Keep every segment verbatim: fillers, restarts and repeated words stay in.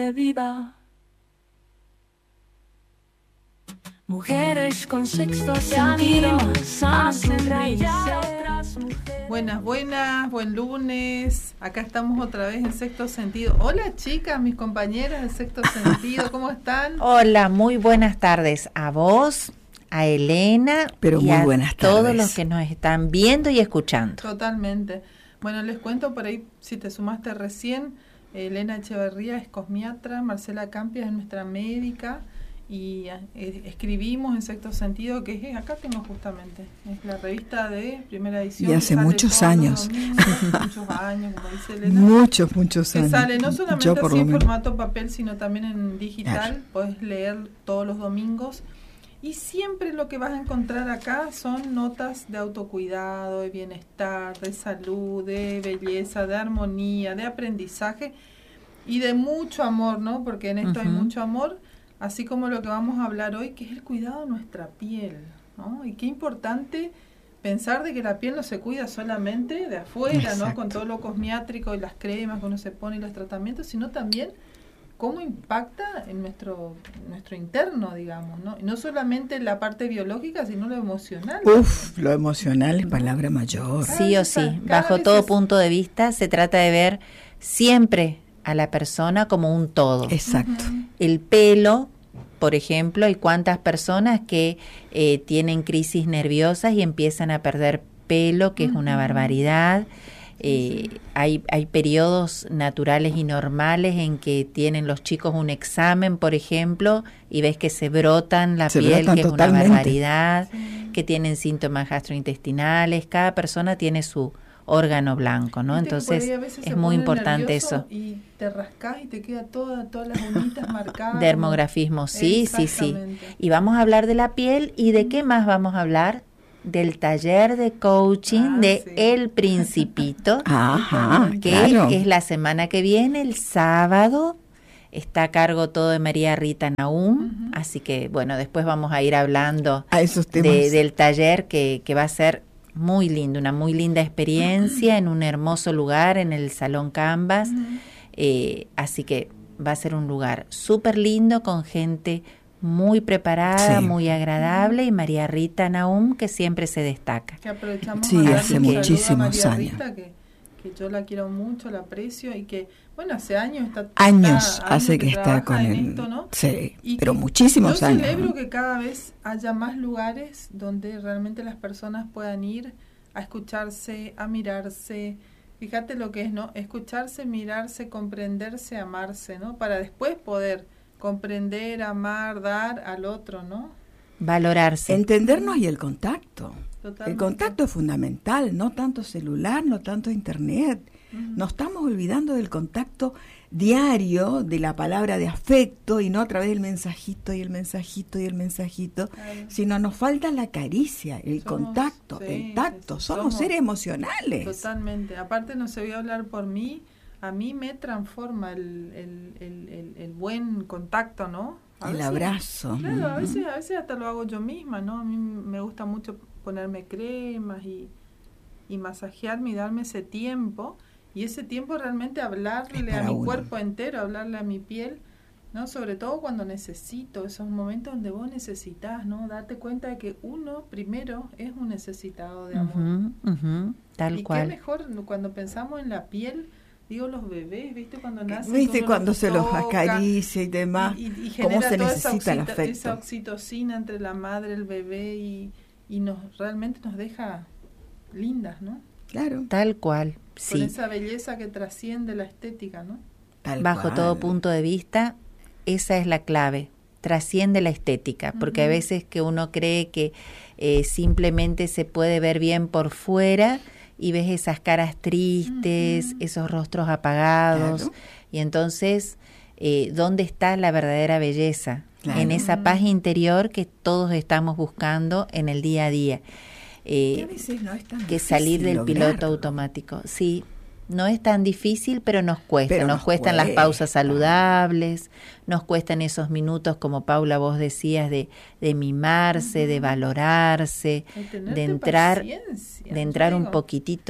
Viva. Mujeres con sexto sentido hacen brillar otras mujeres. Buenas, buenas, buen lunes. Acá estamos otra vez en Sexto Sentido. Hola chicas, mis compañeras de Sexto Sentido, ¿cómo están? Hola, muy buenas tardes a vos, a Elena, pero y muy a buenas tardes. Todos los que nos están viendo y escuchando. Totalmente. Bueno, les cuento por ahí, si te sumaste recién, Elena Echeverría es cosmiatra, Marcela Campias es nuestra médica y eh, escribimos en Sexto Sentido, que es, acá tengo justamente, es la revista de primera edición. Y hace muchos años. Domingos, muchos años, como dice Elena. Muchos, muchos años. Que sale no solamente Yo por así lo en menos. formato papel, sino también en digital, claro. Podés leer todos los domingos. Y siempre lo que vas a encontrar acá son notas de autocuidado, de bienestar, de salud, de belleza, de armonía, de aprendizaje y de mucho amor, ¿no? Porque en esto uh-huh. hay mucho amor, así como lo que vamos a hablar hoy, que es el cuidado de nuestra piel, ¿no? Y qué importante pensar de que la piel no se cuida solamente de afuera, exacto, ¿no? Con todo lo cosmiátrico y las cremas que uno se pone y los tratamientos, sino también cómo impacta en nuestro nuestro interno, digamos, ¿no? Y no solamente la parte biológica, sino lo emocional. Uf, lo emocional es palabra mayor. Sí o sí, bajo todo punto de vista se trata de ver siempre a la persona como un todo. Exacto. Uh-huh. El pelo, por ejemplo, hay cuántas personas que eh, tienen crisis nerviosas y empiezan a perder pelo, que uh-huh. es una barbaridad. Eh, sí. hay, hay periodos naturales y normales en que tienen los chicos un examen, por ejemplo, y ves que se brotan la se piel, brotan que totalmente. Es una barbaridad, sí. que tienen síntomas gastrointestinales. Cada persona tiene su órgano blanco, ¿no? Entonces es muy importante eso. Y te rascás y te queda toda, todas las unitas marcadas. Dermografismo, sí, sí, sí. Y vamos a hablar de la piel y de qué más vamos a hablar. Del taller de coaching ah, de sí. El Principito, Ajá, que claro. es la semana que viene, el sábado, está a cargo todo de María Rita Nahum, uh-huh. así que bueno, después vamos a ir hablando a esos temas. De, del taller que, que va a ser muy lindo, una muy linda experiencia uh-huh. en un hermoso lugar, en el Salón Canvas, uh-huh. eh, así que va a ser un lugar súper lindo con gente muy preparada, sí. muy agradable, y María Rita Nahum, que siempre se destaca. Que aprovechamos sí, a hace muchísimos a años. Rita, que, que yo la quiero mucho, la aprecio, y que, bueno, hace años está... Años está, hace años que, que está con en el... esto, ¿no? Sí, y pero muchísimos yo años. Yo celebro ¿no? que cada vez haya más lugares donde realmente las personas puedan ir a escucharse, a mirarse. Fíjate lo que es, ¿no? Escucharse, mirarse, comprenderse, amarse, ¿no? Para después poder... comprender, amar, dar al otro, ¿no? Valorarse. Entendernos y el contacto. Totalmente. El contacto es fundamental, no tanto celular, no tanto internet. Uh-huh. Nos estamos olvidando del contacto diario, de la palabra de afecto, y no a través del mensajito y el mensajito y el mensajito, claro. sino nos falta la caricia, el somos, contacto, sí, el tacto. Sí, sí. Somos, somos seres emocionales. Totalmente. Aparte, no se voy a hablar por mí, a mí me transforma el, el, el, el, el buen contacto, ¿no? A el veces, abrazo. Claro, a veces, a veces hasta lo hago yo misma, ¿no? A mí me gusta mucho ponerme cremas y, y masajearme y darme ese tiempo. Y ese tiempo realmente hablarle a mi uno. cuerpo entero, hablarle a mi piel, ¿no? Sobre todo cuando necesito, esos momentos donde vos necesitas, ¿no? Darte cuenta de que uno primero es un necesitado de amor. Uh-huh, uh-huh, tal y cual. Y qué mejor cuando pensamos en la piel. Digo, los bebés, ¿viste? Cuando nacen, ¿viste? Cuando los se toca, los acaricia y demás, y, y, y cómo se necesita esa oxito, el afecto. Esa oxitocina entre la madre, el bebé, y, y nos realmente nos deja lindas, ¿no? Claro. Tal cual, sí. Con esa belleza que trasciende la estética, ¿no? Tal Bajo cual. todo punto de vista, esa es la clave. Trasciende la estética, porque uh-huh. a veces que uno cree que eh, simplemente se puede ver bien por fuera, y ves esas caras tristes, uh-huh. esos rostros apagados, claro. y entonces, eh, ¿dónde está la verdadera belleza? Claro. En esa paz interior que todos estamos buscando en el día a día. Eh, que a veces no es tan que salir del lograrlo. piloto automático. Sí, no es tan difícil, pero nos cuesta. Pero nos, nos cuestan cuesta. las pausas saludables, nos cuestan esos minutos, como Paula vos decías, de, de mimarse, uh-huh. de valorarse, de, de entrar, de entrar un poquitito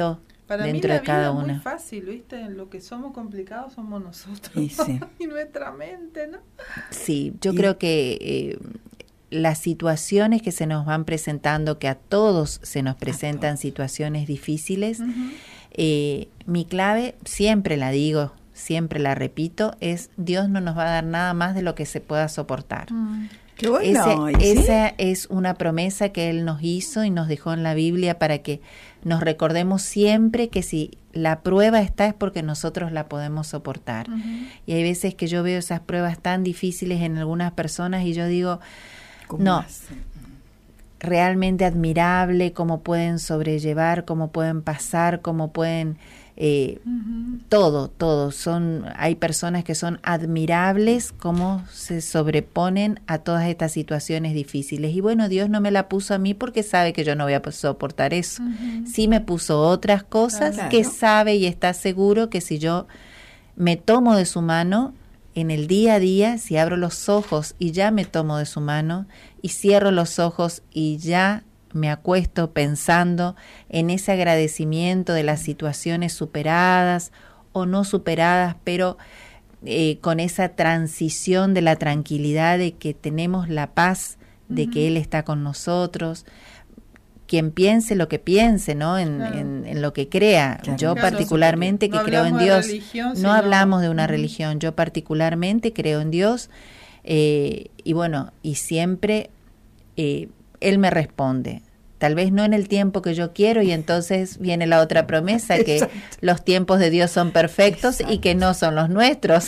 Para dentro mí la de cada vida es una. muy fácil, ¿viste? Lo que somos complicados somos nosotros Y sí. y nuestra mente, ¿no? Sí, yo Y- creo que eh, las situaciones que se nos van presentando, que a todos se nos presentan situaciones difíciles, Ujú. eh, mi clave, siempre la digo, siempre la repito, es Dios no nos va a dar nada más de lo que se pueda soportar. Mm. Qué bueno. Ese- ¿y sí? Esa es una promesa que Él nos hizo y nos dejó en la Biblia para que nos recordemos siempre que si la prueba está es porque nosotros la podemos soportar. Ujú. Y hay veces que yo veo esas pruebas tan difíciles en algunas personas y yo digo, ¿Cómo no, hacen? realmente admirable cómo pueden sobrellevar, cómo pueden pasar, cómo pueden... eh, Ujú. todo, todo. Son, hay personas que son admirables cómo se sobreponen a todas estas situaciones difíciles. Y bueno, Dios no me la puso a mí porque sabe que yo no voy a soportar eso. Ujú. Sí me puso otras cosas Claro. que sabe y está seguro que si yo me tomo de su mano en el día a día, si abro los ojos y ya me tomo de su mano y cierro los ojos y ya me acuesto pensando en ese agradecimiento de las situaciones superadas o no superadas, pero eh, con esa transición de la tranquilidad de que tenemos la paz de Ujú. que Él está con nosotros. Quien piense lo que piense, ¿no? En, Claro. en, en lo que crea. Claro. Yo Claro. particularmente No que creo en hablamos de Dios, religión, no sino- hablamos de una Ujú. religión, yo particularmente creo en Dios eh, y bueno, y siempre eh, Él me responde. Tal vez no en el tiempo que yo quiero y entonces viene la otra promesa que Exacto. los tiempos de Dios son perfectos y que no son los nuestros.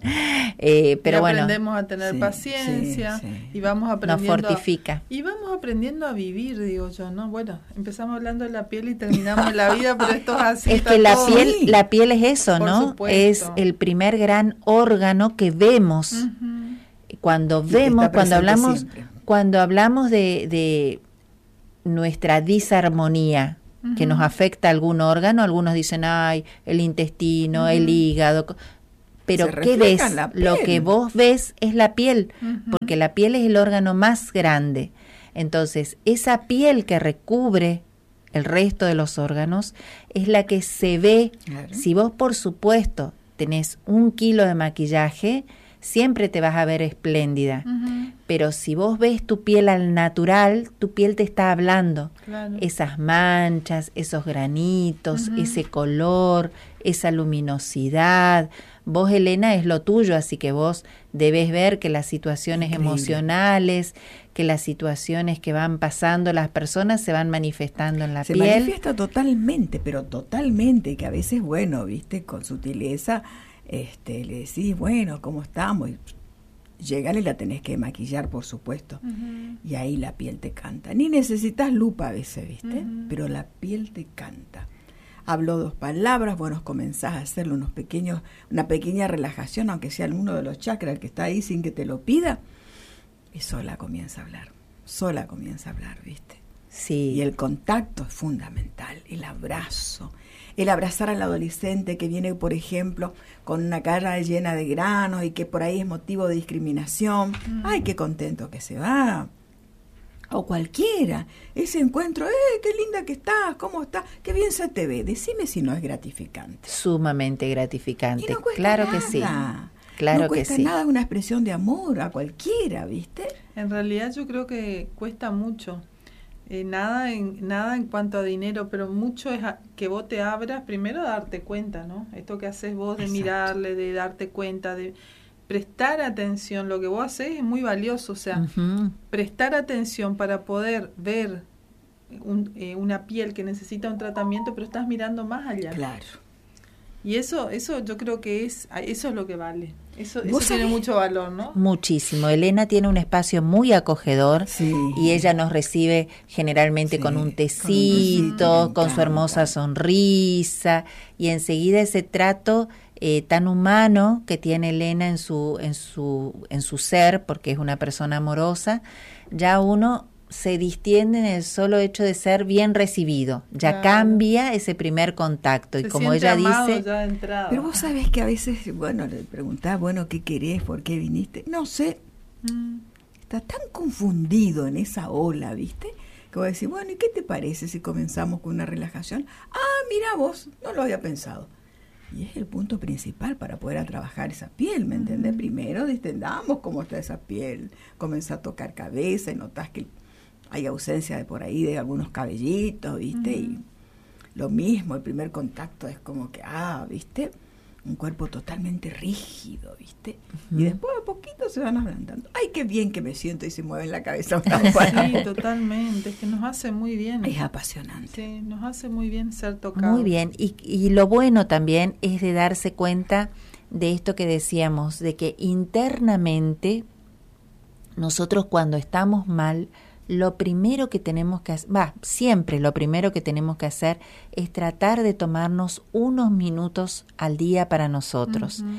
eh, pero y bueno, aprendemos a tener Sí, paciencia sí, sí. y vamos nos aprendiendo a- fortifica. y vamos aprendiendo a vivir, digo yo, ¿no? Bueno, empezamos hablando de la piel y terminamos en la vida, pero esto es así. Es está que la todo. piel, Sí. la piel es eso, Por ¿no? supuesto. Es el primer gran órgano que vemos. Ujú. Cuando Y que vemos, está cuando presente hablamos, siempre. cuando hablamos de, de nuestra disarmonía que Ujú. nos afecta a algún órgano, algunos dicen, ay, el intestino, el Ujú. hígado, co- pero Se ¿qué refleja ves? en la Lo piel. que vos ves es la piel, Ujú. porque la piel es el órgano más grande. Entonces, esa piel que recubre el resto de los órganos es la que se ve. Claro. Si vos, por supuesto, tenés un kilo de maquillaje, siempre te vas a ver espléndida. Ujú. Pero si vos ves tu piel al natural, tu piel te está hablando. Claro. Esas manchas, esos granitos, Ujú. ese color, esa luminosidad. Vos, Elena, es lo tuyo, así que vos debes ver que las situaciones Increíble. emocionales, que las situaciones que van pasando las personas se van manifestando en la Se piel. manifiesta totalmente, pero totalmente, que a veces, bueno, viste, con sutileza, este, le decís, bueno, ¿cómo estamos? Y llegar y la tenés que maquillar, por supuesto. Ujú. Y ahí la piel te canta. Ni necesitas lupa a veces, ¿viste? Ujú. Pero la piel te canta. Habló dos palabras, bueno, comenzás a hacerle unos pequeños, una pequeña relajación, aunque sea uno de los chakras el que está ahí sin que te lo pida, y sola comienza a hablar. Sola comienza a hablar, ¿viste? Sí. Y el contacto es fundamental, el abrazo. El abrazar al adolescente que viene, por ejemplo, con una cara llena de granos y que por ahí es motivo de discriminación. Mm. ¡Ay, qué contento que se va! O cualquiera. Ese encuentro, ¡eh, qué linda que estás! ¿Cómo estás? ¡Qué bien se te ve! Decime si no es gratificante. Sumamente gratificante. Y no cuesta Claro nada. que sí. Claro no que cuesta sí. nada, es una expresión de amor a cualquiera, ¿viste? En realidad yo creo que cuesta mucho. Eh, nada en nada en cuanto a dinero, pero mucho es a- que vos te abras primero a darte cuenta, ¿no? Esto que haces vos de Exacto. mirarle, de darte cuenta, de prestar atención. Lo que vos haces es muy valioso, o sea, Ujú. prestar atención para poder ver un- eh, una piel que necesita un tratamiento, pero estás mirando más allá. Claro. Y eso, eso yo creo que es, eso es lo que vale. Eso, eso ¿Vos tiene sabés? mucho valor, ¿no? Muchísimo. Elena tiene un espacio muy acogedor Sí. y ella nos recibe generalmente Sí, con un con un tecito, tecito, me con su encanta. hermosa sonrisa y enseguida ese trato eh, tan humano que tiene Elena en su en su en su ser, porque es una persona amorosa, ya uno se distiende en el solo hecho de ser bien recibido, ya Claro. cambia ese primer contacto y Se como siente ella amado dice, ya de entrada. Pero vos sabés que a veces, bueno, le preguntás, bueno, ¿qué querés? ¿Por qué viniste? No sé, Mm. está tan confundido en esa ola, ¿viste? que voy a decir, bueno, ¿y qué te parece si comenzamos con una relajación? Ah, mira vos, no lo había pensado. Y es el punto principal para poder trabajar esa piel, ¿me entendés? Uh-huh. Primero distendamos cómo está esa piel, comenzá a tocar cabeza y notás que hay ausencia de por ahí de algunos cabellitos, ¿viste? Uh-huh. Y lo mismo, el primer contacto es como que, ah, ¿viste? Un cuerpo totalmente rígido, ¿viste? Uh-huh. Y después a poquito se van ablandando. ¡Ay, qué bien que me siento! Y se mueve en la cabeza una Sí, totalmente. Es que nos hace muy bien. Es apasionante. Sí, nos hace muy bien ser tocados. Muy bien. Y, y lo bueno también es de darse cuenta de esto que decíamos, de que internamente nosotros cuando estamos mal, lo primero que tenemos que hacer, va, siempre lo primero que tenemos que hacer es tratar de tomarnos unos minutos al día para nosotros. Uh-huh.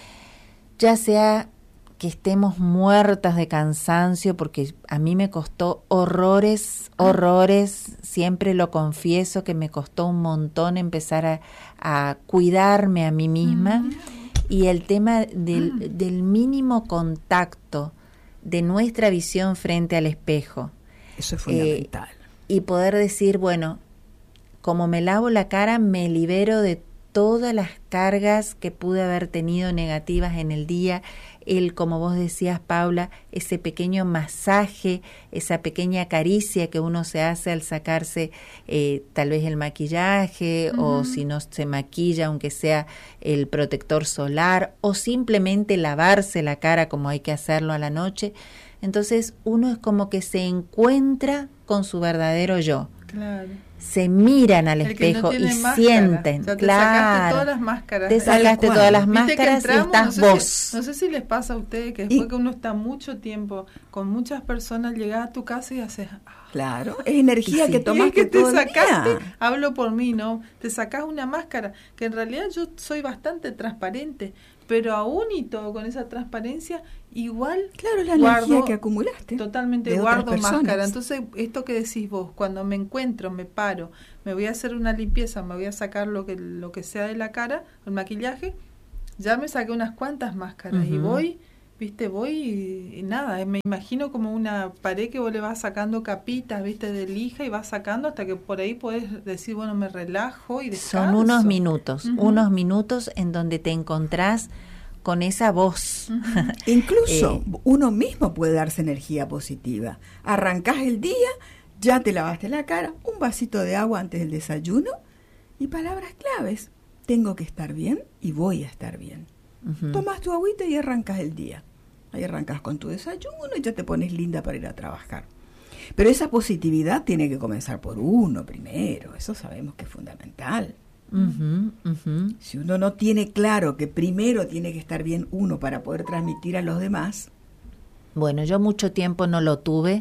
Ya sea que estemos muertas de cansancio, porque a mí me costó horrores, horrores, siempre lo confieso que me costó un montón empezar a, a cuidarme a mí misma. Uh-huh. Y el tema del, uh-huh. del mínimo contacto de nuestra visión frente al espejo. Eso es fundamental. Eh, y poder decir, bueno, como me lavo la cara, me libero de todas las cargas que pude haber tenido negativas en el día. El, como vos decías, Paula, ese pequeño masaje, esa pequeña caricia que uno se hace al sacarse eh, tal vez el maquillaje, uh-huh. o si no se maquilla, aunque sea el protector solar, o simplemente lavarse la cara como hay que hacerlo a la noche. Entonces uno es como que se encuentra con su verdadero yo. Claro. Se miran al el espejo no y máscara. Sienten, o sea, te claro. sacaste todas las máscaras. Te sacaste todas las máscaras entramos, y estás no sé vos. Si, no sé si les pasa a ustedes que después y, que uno está mucho tiempo con muchas personas, llegás a tu casa y haces... Ah, claro, es energía sí, que tomaste que te todo sacaste, el día. Hablo por mí, ¿no? Te sacás una máscara, que en realidad yo soy bastante transparente, pero aún y todo con esa transparencia, igual claro, la guardo, energía que acumulaste. Totalmente guardo máscara. Entonces, esto que decís vos, cuando me encuentro, me paro, me voy a hacer una limpieza, me voy a sacar lo que lo que sea de la cara, el maquillaje, ya me saqué unas cuantas máscaras uh-huh. y voy, viste, voy y, y nada, me imagino como una pared que vos le vas sacando capitas, viste, de lija y vas sacando hasta que por ahí podés decir, bueno, me relajo y descanso. Son unos minutos, uh-huh. unos minutos en donde te encontrás con esa voz. Uh-huh. Incluso eh, uno mismo puede darse energía positiva. Arrancás el día, ya te lavaste la cara, un vasito de agua antes del desayuno y palabras claves. Tengo que estar bien y voy a estar bien. Uh-huh. Tomas tu agüita y arrancas el día. Ahí arrancas con tu desayuno y ya te pones linda para ir a trabajar. Pero esa positividad tiene que comenzar por uno primero. Eso sabemos que es fundamental. Uh-huh, uh-huh. Si uno no tiene claro que primero tiene que estar bien uno para poder transmitir a los demás. Bueno, yo mucho tiempo no lo tuve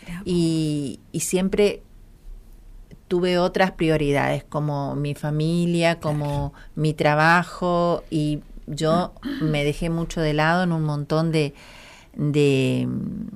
y, y siempre tuve otras prioridades como mi familia, como claro. mi trabajo, y yo me dejé mucho de lado en un montón de, de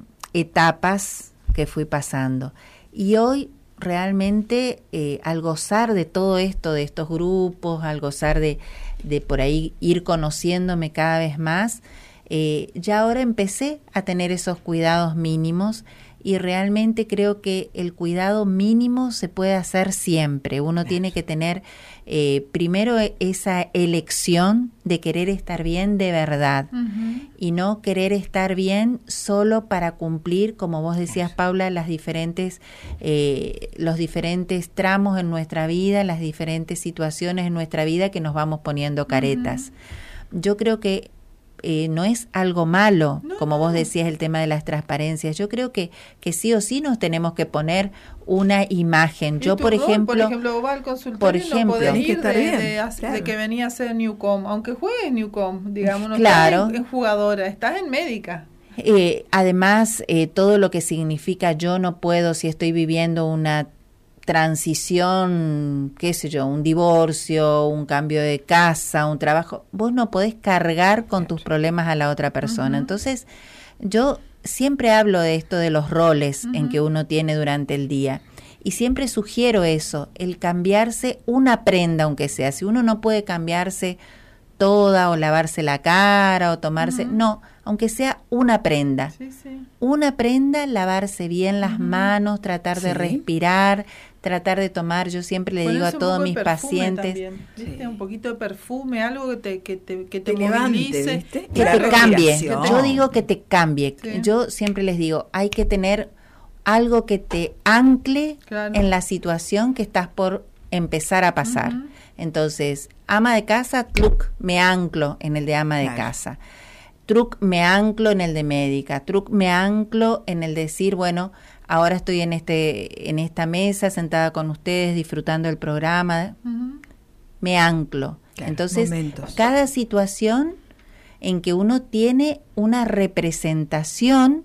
etapas que fui pasando. Y hoy realmente eh, al gozar de todo esto, de estos grupos, al gozar de, de por ahí ir conociéndome cada vez más, eh, ya ahora empecé a tener esos cuidados mínimos y realmente creo que el cuidado mínimo se puede hacer siempre. Uno claro. tiene que tener eh, primero esa elección de querer estar bien de verdad uh-huh. y no querer estar bien solo para cumplir, como vos decías, Paula, las diferentes, eh, los diferentes tramos en nuestra vida, las diferentes situaciones en nuestra vida que nos vamos poniendo caretas. Uh-huh. Yo creo que Eh, no es algo malo, no, como vos decías, el tema de las transparencias. Yo creo que, que sí o sí nos tenemos que poner una imagen. Yo, por ejemplo, por ejemplo, vos vas al consultorio, por ejemplo, no podés ir de, bien, de, de, claro. de que venía a ser Newcom, aunque juegues Newcom, digamos, no claro. estás en, en jugadora, estás en médica. Eh, además, eh, todo lo que significa yo no puedo, si estoy viviendo una transición, qué sé yo, un divorcio, un cambio de casa, un trabajo, vos no podés cargar con tus problemas a la otra persona. Uh-huh. Entonces, yo siempre hablo de esto de los roles uh-huh. en que uno tiene durante el día y siempre sugiero eso, el cambiarse una prenda aunque sea. Si uno no puede cambiarse toda, o lavarse la cara, o tomarse, Ujú. no, aunque sea una prenda. Sí, sí. Una prenda, lavarse bien las Ujú. manos, tratar de Sí. respirar, tratar de tomar, yo siempre le digo Ponerse a un todos poco de mis perfume pacientes, también, ¿viste? Sí. Un poquito de perfume, algo que te, que te, que te, Te levante, movilice. ¿viste? que La te cambie. respiración. Yo digo que te cambie. Sí. Yo siempre les digo, hay que tener algo que te ancle Claro. en la situación que estás por empezar a pasar. Ujú. Entonces, ama de casa, truc, me anclo en el de ama de Claro. casa. Truc, me anclo en el de médica. Truc, me anclo en el decir, bueno, ahora estoy en este en esta mesa sentada con ustedes disfrutando del programa. Ujú. Me anclo. Claro, Entonces, momentos. cada situación en que uno tiene una representación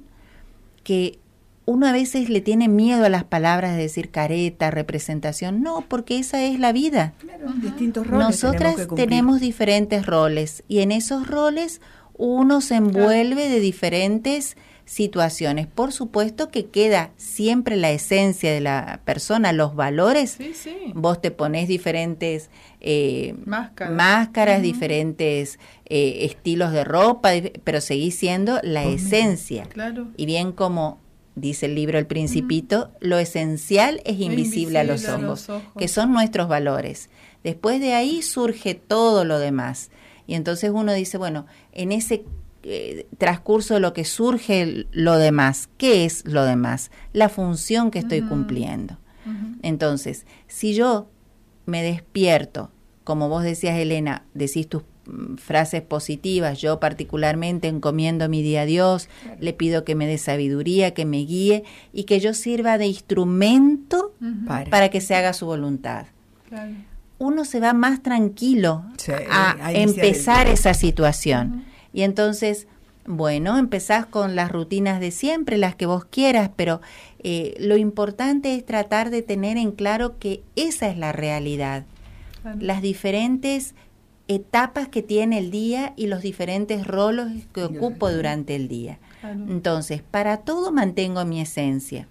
que uno a veces le tiene miedo a las palabras de decir careta, representación. No, porque esa es la vida. Claro, distintos roles Nosotras tenemos que cumplir. tenemos diferentes roles y en esos roles uno se envuelve de diferentes situaciones. Por supuesto que queda siempre la esencia de la persona, los valores. Sí, sí. Vos te pones diferentes eh, Máscaras. máscaras, Ujú. diferentes eh, estilos de ropa, dif- pero seguís siendo la Vos misma. esencia. Claro. Y bien como dice el libro El Principito, lo esencial es invisible, a, los invisible a ojos, los ojos. que son nuestros valores. Después de ahí surge todo lo demás. Y entonces uno dice, bueno, en ese eh, transcurso de lo que surge el- lo demás, ¿qué es lo demás? La función que estoy Ujú. cumpliendo. Ujú. Entonces, si yo me despierto, como vos decías, Elena, decís tus mm, frases positivas, yo particularmente encomiendo mi día a Dios, le pido que me dé sabiduría, que me guíe y que yo sirva de instrumento Ujú. Para. para que se haga su voluntad. Claro. Uno se va más tranquilo Sí, a, a iniciar empezar el día. esa situación. Ujú. Y entonces, bueno, empezás con las rutinas de siempre, las que vos quieras, pero eh, lo importante es tratar de tener en claro que esa es la realidad. Claro. Las diferentes etapas que tiene el día y los diferentes roles que Y los- ocupo durante el día. Claro. Entonces, para todo mantengo mi esencia.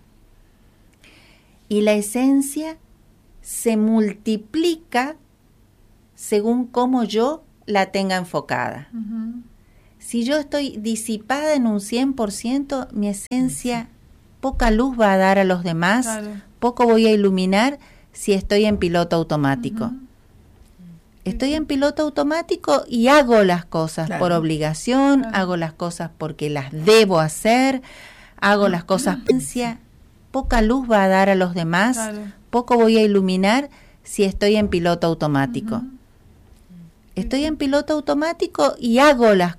Y la esencia se multiplica según cómo yo la tenga enfocada. Ujú. Si yo estoy disipada en un cien por ciento, mi esencia poca luz va a dar a los demás, Claro. poco voy a iluminar si estoy en piloto automático. Ujú. Estoy en piloto automático y hago las cosas Claro. por obligación, Claro. hago las cosas porque las debo hacer, hago las cosas. Poca luz va a dar a los demás, Claro. poco voy a iluminar si estoy en piloto automático. Ujú. Estoy en piloto automático y hago las